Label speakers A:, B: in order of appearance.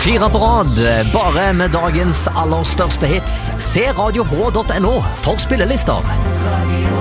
A: 4 på rad, bare med dagens aller største hits. Se radioh.no for spillelister.